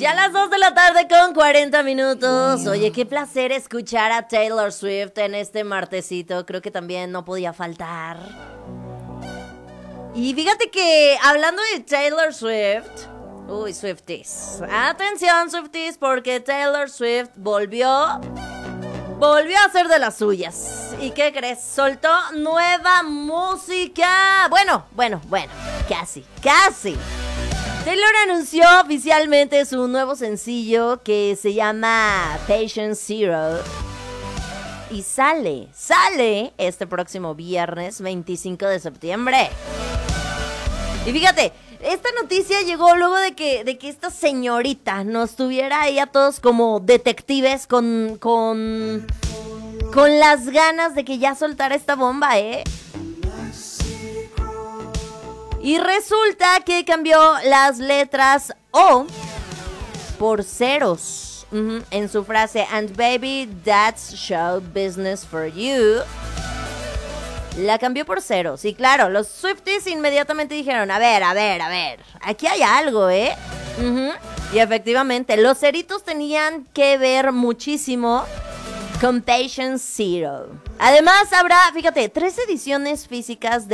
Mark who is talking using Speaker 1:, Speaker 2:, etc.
Speaker 1: Ya a las 2 de la tarde con 40 minutos. Oye, qué placer escuchar a Taylor Swift en este martesito. Creo que también no podía faltar. Y fíjate que hablando de Taylor Swift... Uy, Swifties. Atención, Swifties, porque Taylor Swift volvió a hacer de las suyas. ¿Y qué crees? Soltó nueva música. Bueno, casi. Taylor anunció oficialmente su nuevo sencillo que se llama Patient Zero. Y sale este próximo viernes 25 de septiembre. Y fíjate, esta noticia llegó luego de que esta señorita nos tuviera ahí a todos como detectives con las ganas de que ya soltara esta bomba, ¿eh? Y resulta que cambió las letras O por ceros en su frase And baby, that's show business for you. La cambió por ceros. Y claro, los Swifties inmediatamente dijeron, a ver, aquí hay algo, ¿eh? Y efectivamente, los ceritos tenían que ver muchísimo con Patient Zero. Además, habrá, fíjate, 3 ediciones físicas de